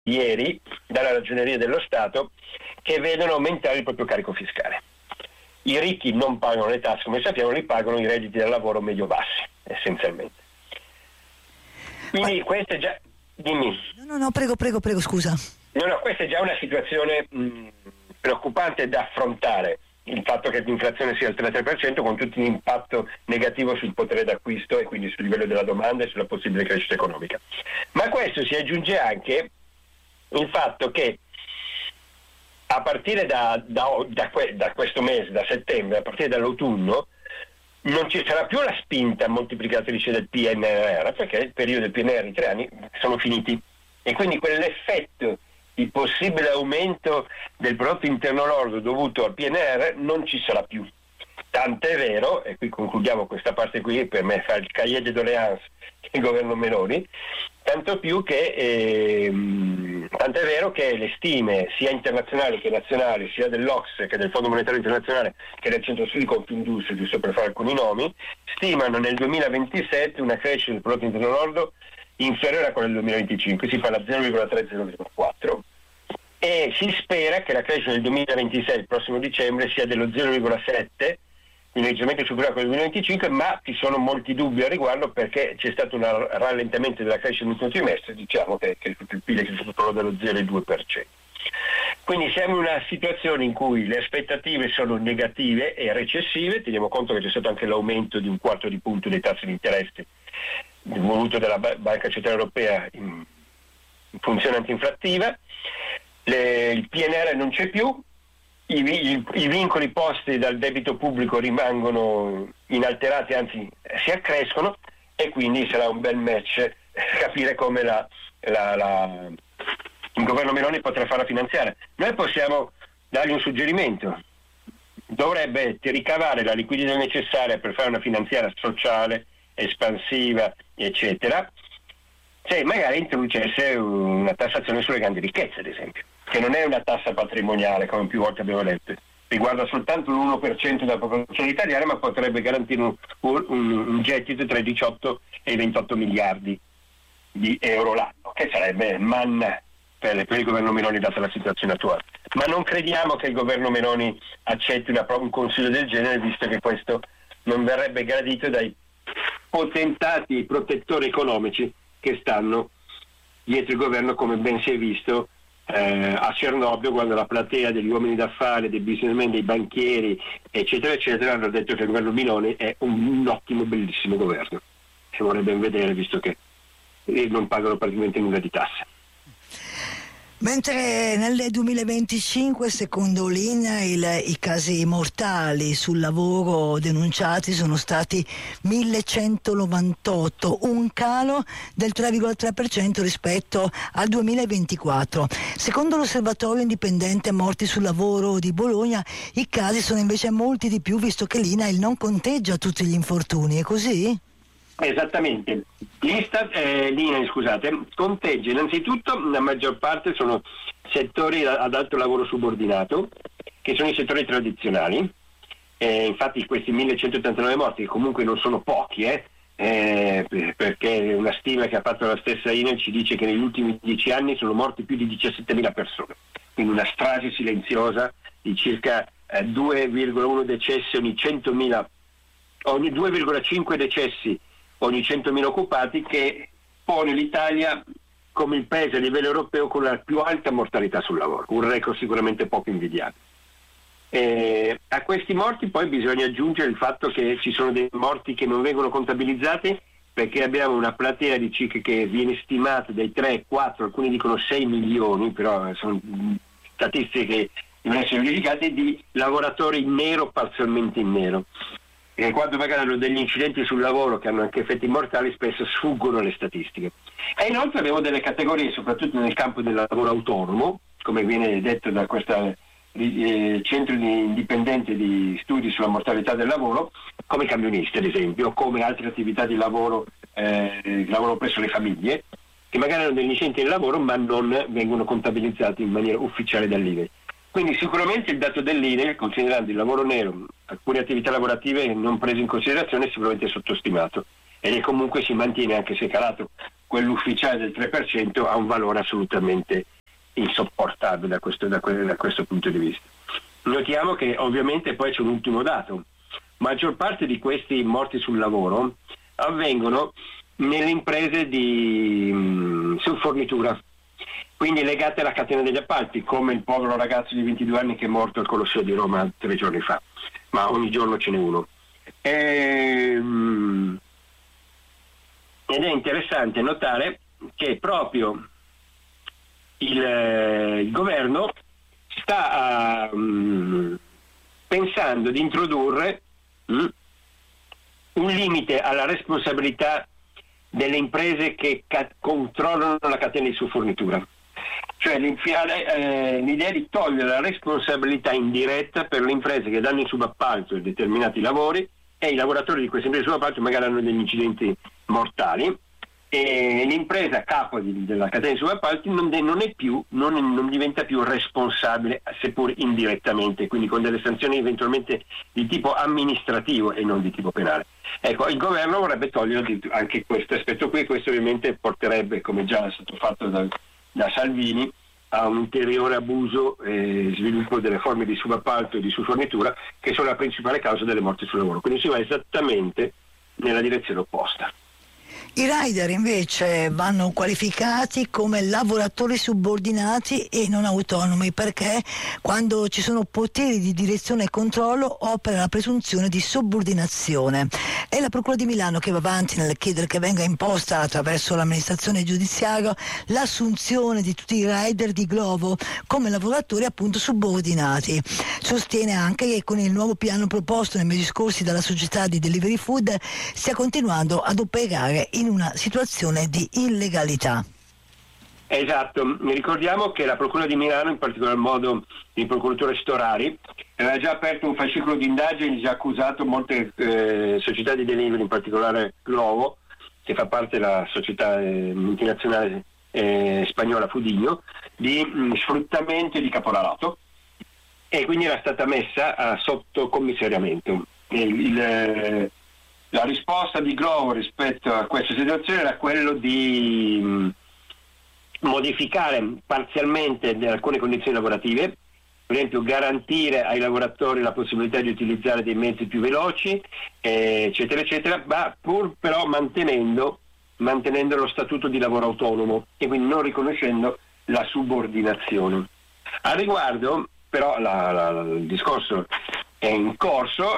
ieri dalla Ragioneria dello Stato, che vedono aumentare il proprio carico fiscale. I ricchi non pagano le tasse, come sappiamo, li pagano i redditi da lavoro medio-bassi, essenzialmente. Quindi questa è già... Dimmi. No, prego, scusa. No, questa è già una situazione preoccupante da affrontare, il fatto che l'inflazione sia al 33% con tutto l'impatto negativo sul potere d'acquisto e quindi sul livello della domanda e sulla possibile crescita economica. Ma a questo si aggiunge anche il fatto che a partire da questo mese, da settembre, a partire dall'autunno, non ci sarà più la spinta moltiplicatrice del PNRR, perché il periodo del PNRR, i 3 anni, sono finiti. E quindi quell'effetto di possibile aumento del prodotto interno lordo dovuto al PNRR non ci sarà più. Tant'è vero, e qui concludiamo questa parte qui, per me fa il cahier de doléances il governo Meloni, tanto più che tant'è vero che le stime sia internazionali che nazionali, sia dell'Ocse che del Fondo Monetario Internazionale che del Centro Studi Confindustria, giusto per fare alcuni nomi, stimano nel 2027 una crescita del prodotto interno lordo inferiore a quella del 2025, si parla 0,3-0,4, e si spera che la crescita del 2026, il prossimo dicembre, sia dello 0,7, quindi leggermente superiore a quello del 2025, ma ci sono molti dubbi al riguardo perché c'è stato un rallentamento della crescita nell'ultimo trimestre, diciamo che il PIL è cresciuto solo dello 0,2%. Quindi siamo in una situazione in cui le aspettative sono negative e recessive, teniamo conto che c'è stato anche l'aumento di 1/4 di punto dei tassi di interesse voluto dalla Banca Centrale Europea in funzione antinflattiva, il PNR non c'è più, i vincoli posti dal debito pubblico rimangono inalterati, anzi si accrescono, e quindi sarà un bel match capire come il governo Meloni potrà farla finanziare. Noi possiamo dargli un suggerimento: dovrebbe ricavare la liquidità necessaria per fare una finanziaria sociale, espansiva, eccetera, se magari introducesse una tassazione sulle grandi ricchezze, ad esempio, che non è una tassa patrimoniale, come più volte abbiamo detto, riguarda soltanto l'1% della popolazione italiana, ma potrebbe garantire un gettito tra i 18 e i 28 miliardi di euro l'anno, che sarebbe manna per il governo Meloni data la situazione attuale. Ma non crediamo che il governo Meloni accetti un consiglio del genere, visto che questo non verrebbe gradito dai potentati protettori economici che stanno dietro il governo, come ben si è visto a Cernobbio, quando la platea degli uomini d'affari, dei businessmen, dei banchieri, eccetera eccetera, hanno detto che il governo Meloni è un ottimo, bellissimo governo. Si vorrebbe ben vedere, visto che non pagano praticamente nulla di tasse. Mentre nel 2025, secondo l'INAIL, i casi mortali sul lavoro denunciati sono stati 1198, un calo del 3,3% rispetto al 2024. Secondo l'Osservatorio Indipendente Morti sul Lavoro di Bologna, i casi sono invece molti di più, visto che l'INAIL non conteggia tutti gli infortuni, è così? Esattamente. L'INAIL, conteggia innanzitutto, la maggior parte sono settori ad alto lavoro subordinato, che sono i settori tradizionali. Infatti questi 1189 morti, che comunque non sono pochi, perché una stima che ha fatto la stessa INAIL ci dice che negli ultimi 10 anni sono morti più di 17.000 persone, quindi una strage silenziosa di circa 2,1 decessi ogni 100.000, ogni 2,5 decessi ogni 100.000 occupati, che pone l'Italia come il paese a livello europeo con la più alta mortalità sul lavoro, un record sicuramente poco invidiabile. A questi morti poi bisogna aggiungere il fatto che ci sono dei morti che non vengono contabilizzati, perché abbiamo una platea di circa, che viene stimata dai 3, 4, alcuni dicono 6 milioni, però sono statistiche che devono essere verificate, di lavoratori in nero, parzialmente in nero. E quando magari hanno degli incidenti sul lavoro che hanno anche effetti mortali, spesso sfuggono le statistiche. E inoltre abbiamo delle categorie, soprattutto nel campo del lavoro autonomo, come viene detto da questo centro indipendente di studi sulla mortalità del lavoro, come camionisti ad esempio, come altre attività di lavoro presso le famiglie, che magari hanno degli incidenti nel lavoro ma non vengono contabilizzati in maniera ufficiale dall'INAIL. Quindi sicuramente il dato dell'INAIL, considerando il lavoro nero, alcune attività lavorative non prese in considerazione, è sicuramente sottostimato, ed è comunque si mantiene, anche se è calato quell'ufficiale del 3% ha un valore assolutamente insopportabile da questo punto di vista. Notiamo che ovviamente poi c'è un ultimo dato: maggior parte di questi morti sul lavoro avvengono nelle imprese di subfornitura, quindi legate alla catena degli appalti, come il povero ragazzo di 22 anni che è morto al Colosseo di Roma 3 giorni fa, ma ogni giorno ce n'è uno. Ed è interessante notare che proprio il governo sta pensando di introdurre un limite alla responsabilità delle imprese che controllano la catena di subfornitura, cioè l'idea di togliere la responsabilità indiretta per le imprese che danno in subappalto determinati lavori, e i lavoratori di queste imprese di subappalto magari hanno degli incidenti mortali, e l'impresa capo della catena di subappalti non diventa più responsabile, seppur indirettamente, quindi con delle sanzioni eventualmente di tipo amministrativo e non di tipo penale. Ecco, il governo vorrebbe togliere anche questo aspetto qui. Questo ovviamente porterebbe, come già è stato fatto da Salvini, a un ulteriore abuso e sviluppo delle forme di subappalto e di subfornitura, che sono la principale causa delle morti sul lavoro. Quindi si va esattamente nella direzione opposta. I rider invece vanno qualificati come lavoratori subordinati e non autonomi, perché quando ci sono poteri di direzione e controllo opera la presunzione di subordinazione. È la Procura di Milano che va avanti nel chiedere che venga imposta attraverso l'amministrazione giudiziaria l'assunzione di tutti i rider di Glovo come lavoratori appunto subordinati. Sostiene anche che con il nuovo piano proposto nei mesi scorsi dalla società di Delivery Food stia continuando ad operare in una situazione di illegalità. Esatto, ricordiamo che la Procura di Milano, in particolar modo il procuratore Storari, aveva già aperto un fascicolo di indagini, già accusato molte società di delivery, in particolare Glovo, che fa parte della società multinazionale spagnola Fudigno, di sfruttamento e di caporalato, e quindi era stata messa sotto commissariamento. La risposta di Glovo rispetto a questa situazione era quello di modificare parzialmente alcune condizioni lavorative, per esempio garantire ai lavoratori la possibilità di utilizzare dei mezzi più veloci, eccetera, eccetera, ma pur però mantenendo lo statuto di lavoro autonomo e quindi non riconoscendo la subordinazione. A riguardo, però, il discorso è in corso.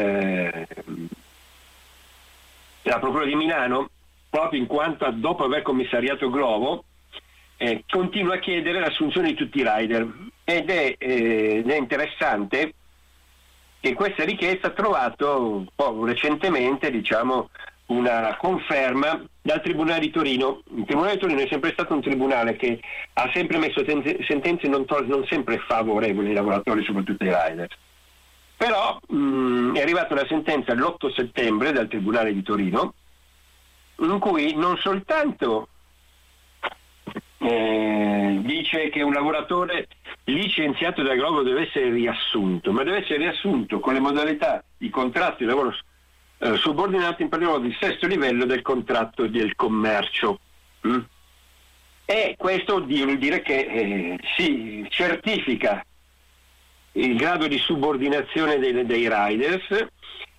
La Procura di Milano, proprio in quanto dopo aver commissariato Glovo, continua a chiedere l'assunzione di tutti i rider, ed è interessante che questa richiesta ha trovato un po' recentemente, una conferma dal Tribunale di Torino. Il Tribunale di Torino è sempre stato un tribunale che ha sempre messo sentenze non sempre favorevoli ai lavoratori, soprattutto ai rider. Però è arrivata una sentenza l'8 settembre dal Tribunale di Torino, in cui non soltanto dice che un lavoratore licenziato da Glovo deve essere riassunto, ma deve essere riassunto con le modalità di contratto di lavoro subordinato, in particolare del sesto livello del contratto del commercio. E questo vuol dire che si certifica il grado di subordinazione dei riders,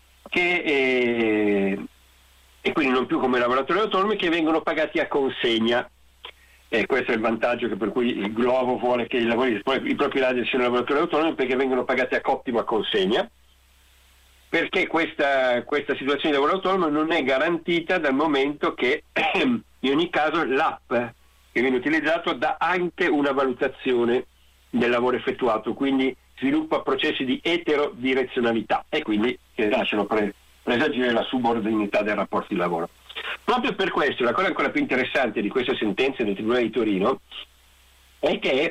e quindi non più come lavoratori autonomi, che vengono pagati a consegna. Questo è il vantaggio per cui il Glovo vuole che i propri rider siano lavoratori autonomi, perché vengono pagati a cottimo a consegna, perché questa situazione di lavoro autonomo non è garantita, dal momento che in ogni caso l'app che viene utilizzato dà anche una valutazione del lavoro effettuato, quindi sviluppa processi di eterodirezionalità e quindi lasciano presagire la subordinità dei rapporti di lavoro. Proprio per questo la cosa ancora più interessante di questa sentenza del Tribunale di Torino è che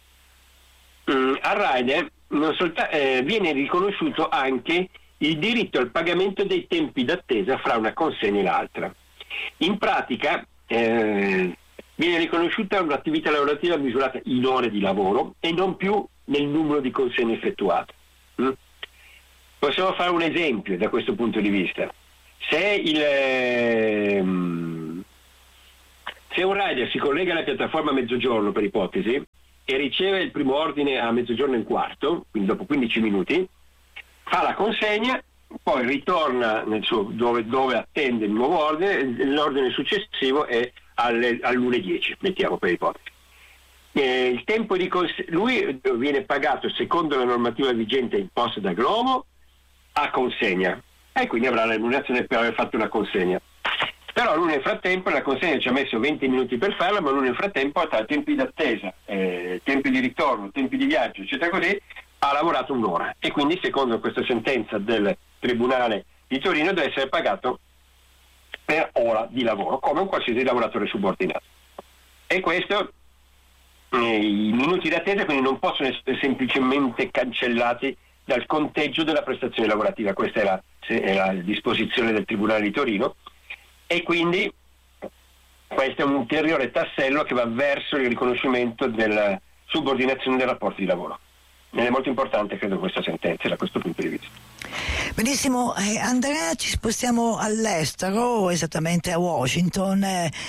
al rider viene riconosciuto anche il diritto al pagamento dei tempi d'attesa fra una consegna e l'altra. In pratica viene riconosciuta un'attività lavorativa misurata in ore di lavoro e non più nel numero di consegne effettuate. Possiamo fare un esempio da questo punto di vista. Se Se un rider si collega alla piattaforma a mezzogiorno, per ipotesi, e riceve il primo ordine a mezzogiorno e un quarto, quindi dopo 15 minuti, fa la consegna, poi ritorna dove attende il nuovo ordine, l'ordine successivo è all'1:10, mettiamo per ipotesi. Il tempo di lui viene pagato secondo la normativa vigente imposta da Glovo a consegna, e quindi avrà la remunerazione per aver fatto una consegna. Però lui nel frattempo, la consegna ci ha messo 20 minuti per farla, ma lui nel frattempo ha tempi d'attesa, tempi di ritorno, tempi di viaggio, eccetera, così ha lavorato un'ora, e quindi secondo questa sentenza del Tribunale di Torino deve essere pagato per ora di lavoro, come un qualsiasi lavoratore subordinato. E questo, i minuti d'attesa quindi non possono essere semplicemente cancellati dal conteggio della prestazione lavorativa. Questa è la disposizione del Tribunale di Torino, e quindi questo è un ulteriore tassello che va verso il riconoscimento della subordinazione dei rapporti di lavoro. Ed è molto importante, credo, questa sentenza da questo punto di vista. Benissimo, Andrea, ci spostiamo all'estero, esattamente a Washington,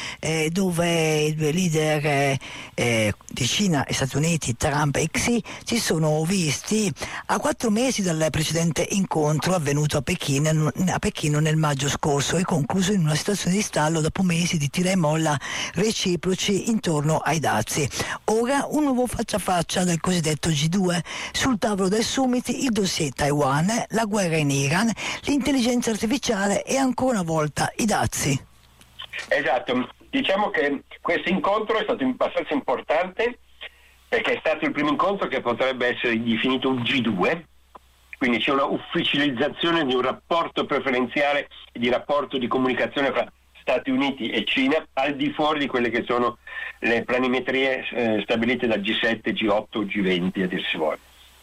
dove i due leader di Cina e Stati Uniti, Trump e Xi, si sono visti a 4 mesi dal precedente incontro avvenuto a Pechino nel maggio scorso e concluso in una situazione di stallo dopo mesi di tira e molla reciproci intorno ai dazi. Ora un nuovo faccia a faccia del cosiddetto G2, sul tavolo del summit il dossier Taiwan, la guerra in Iran, l'intelligenza artificiale e ancora una volta i dazi. Esatto, diciamo che questo incontro è stato abbastanza importante, perché è stato il primo incontro che potrebbe essere definito un G2, quindi c'è una ufficializzazione di un rapporto preferenziale, di rapporto di comunicazione fra Stati Uniti e Cina, al di fuori di quelle che sono le planimetrie stabilite da G7, G8, G20 a dir si vuole.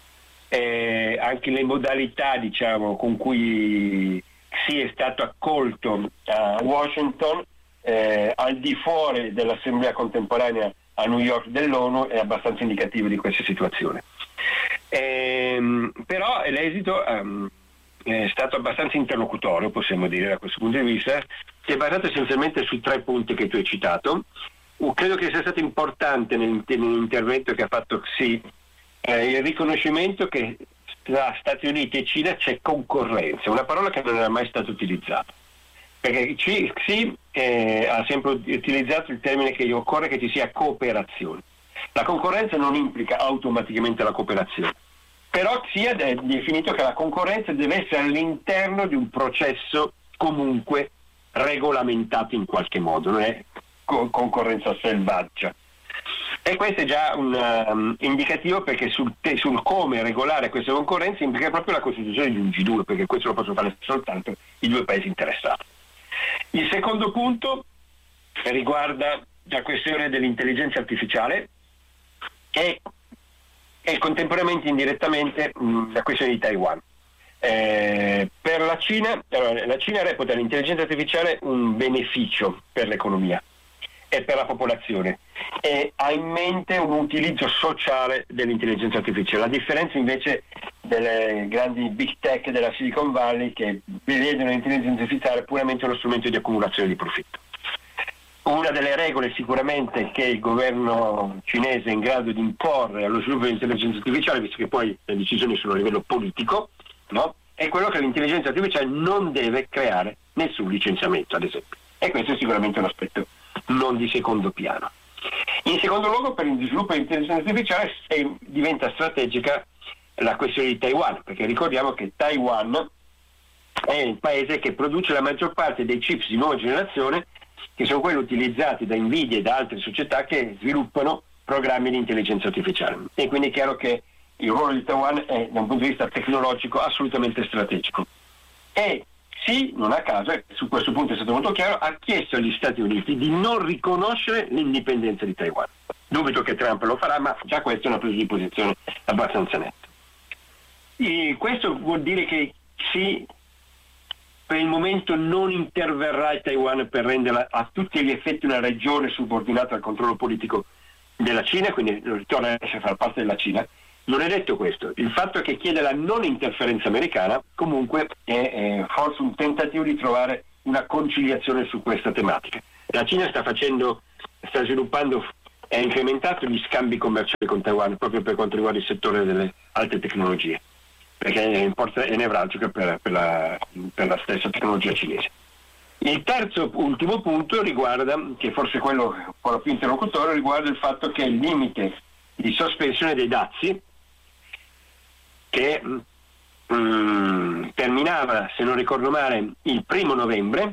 Anche le modalità, diciamo, con cui si è stato accolto a Washington, al di fuori dell'Assemblea contemporanea a New York dell'ONU, è abbastanza indicativo di questa situazione. Però l'esito è stato abbastanza interlocutorio, possiamo dire, da questo punto di vista, si è basato essenzialmente su 3 punti che tu hai citato. Credo che sia stato importante nell'intervento che ha fatto Xi il riconoscimento che tra Stati Uniti e Cina c'è concorrenza, una parola che non era mai stata utilizzata, perché Xi ha sempre utilizzato il termine che occorre che ci sia cooperazione. La concorrenza non implica automaticamente la cooperazione, però Xi ha definito che la concorrenza deve essere all'interno di un processo comunque regolamentato in qualche modo, non è concorrenza selvaggia. E questo è già un indicativo, perché sul come regolare questa concorrenza implica proprio la costituzione di un G2, perché questo lo possono fare soltanto i 2 paesi interessati. Il secondo punto riguarda la questione dell'intelligenza artificiale e contemporaneamente indirettamente la questione di Taiwan. Per la Cina reputa l'intelligenza artificiale un beneficio per l'economia e per la popolazione, e ha in mente un utilizzo sociale dell'intelligenza artificiale, a differenza invece delle grandi big tech della Silicon Valley, che vedono l'intelligenza artificiale puramente uno strumento di accumulazione di profitto. Una delle regole sicuramente che il governo cinese è in grado di imporre allo sviluppo dell'intelligenza artificiale, visto che poi le decisioni sono a livello politico, no? È quello che l'intelligenza artificiale non deve creare nessun licenziamento, ad esempio. E questo è sicuramente un aspetto non di secondo piano. In secondo luogo, per il sviluppo dell'intelligenza artificiale diventa strategica la questione di Taiwan, perché ricordiamo che Taiwan è il paese che produce la maggior parte dei chips di nuova generazione, che sono quelli utilizzati da Nvidia e da altre società che sviluppano programmi di intelligenza artificiale. E quindi è chiaro che il ruolo di Taiwan è, da un punto di vista tecnologico, assolutamente strategico. E sì, non a caso, su questo punto è stato molto chiaro, ha chiesto agli Stati Uniti di non riconoscere l'indipendenza di Taiwan. Dubito che Trump lo farà, ma già questa è una presa di posizione abbastanza netta. Questo vuol dire che sì, per il momento non interverrà in Taiwan per renderla a tutti gli effetti una regione subordinata al controllo politico della Cina, quindi ritorna a essere far parte della Cina. Non è detto questo. Il fatto che chiede la non interferenza americana comunque è forse un tentativo di trovare una conciliazione su questa tematica. La Cina sta facendo sta sviluppando e ha incrementato gli scambi commerciali con Taiwan proprio per quanto riguarda il settore delle alte tecnologie, perché è nevralgica per la stessa tecnologia cinese. Il terzo ultimo punto riguarda, che forse è quello un po' più interlocutore, riguarda il fatto che il limite di sospensione dei dazi, che terminava, se non ricordo male, il 1° novembre,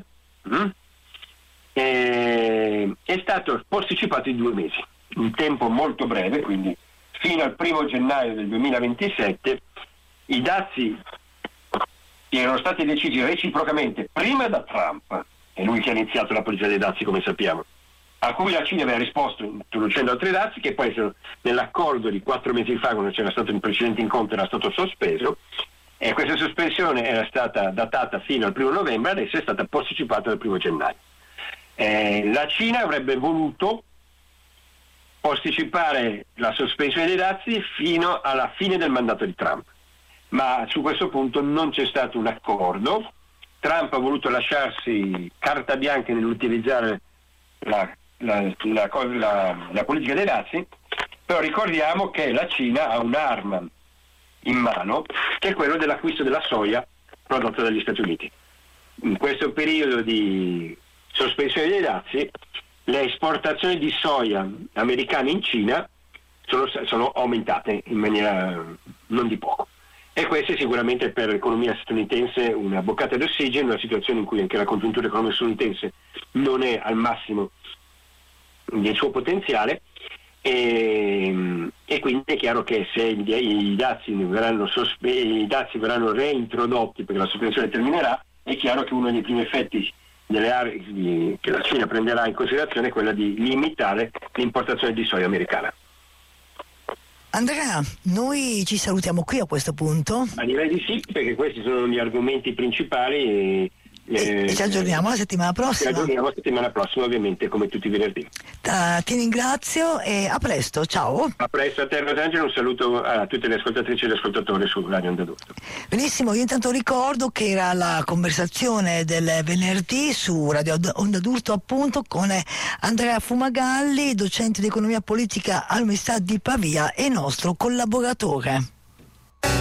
è stato posticipato di 2 mesi, un tempo molto breve, quindi fino al 1° gennaio del 2027 i dazi erano stati decisi reciprocamente prima da Trump, è lui che ha iniziato la politica dei dazi, come sappiamo, a cui la Cina aveva risposto introducendo altri dazi che poi nell'accordo di 4 mesi fa, quando c'era stato il precedente incontro, era stato sospeso, e questa sospensione era stata datata fino al 1° novembre, adesso è stata posticipata al 1° gennaio. La Cina avrebbe voluto posticipare la sospensione dei dazi fino alla fine del mandato di Trump, ma su questo punto non c'è stato un accordo. Trump ha voluto lasciarsi carta bianca nell'utilizzare la politica dei dazi, però ricordiamo che la Cina ha un'arma in mano, che è quello dell'acquisto della soia prodotta dagli Stati Uniti. In questo periodo di sospensione dei dazi, le esportazioni di soia americane in Cina sono aumentate in maniera non di poco, e questo è sicuramente per l'economia statunitense una boccata d'ossigeno, una situazione in cui anche la congiuntura economica statunitense non è al massimo del suo potenziale, e quindi è chiaro che se i dazi verranno reintrodotti perché la sospensione terminerà, è chiaro che uno dei primi effetti delle aree che la Cina prenderà in considerazione è quella di limitare l'importazione di soia americana. Andrea, noi ci salutiamo qui a questo punto. Direi di sì, perché questi sono gli argomenti principali e ci aggiorniamo la settimana prossima. Ci aggiorniamo la settimana prossima, ovviamente, come tutti i venerdì. Ti ringrazio e a presto, ciao. A presto a te, Rosangelo, un saluto a tutte le ascoltatrici e gli ascoltatori su Radio Onda d'Urto. Benissimo, io intanto ricordo che era la conversazione del venerdì su Radio Onda d'Urto, appunto, con Andrea Fumagalli, docente di economia politica all'Università di Pavia e nostro collaboratore.